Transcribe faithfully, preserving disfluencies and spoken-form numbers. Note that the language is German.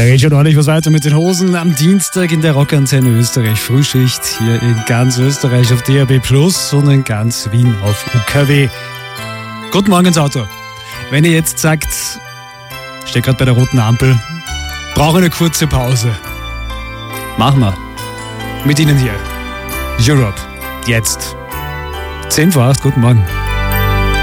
Da geht schon ordentlich was weiter mit den Hosen am Dienstag in der Rockantenne Österreich. Frühschicht hier in ganz Österreich auf D A B Plus und in ganz Wien auf U K W. Guten Morgen ins Auto. Wenn ihr jetzt sagt, steht gerade bei der roten Ampel, brauche eine kurze Pause. Machen wir. Mit Ihnen hier. Europe. Jetzt. zehn vor acht. Guten Morgen.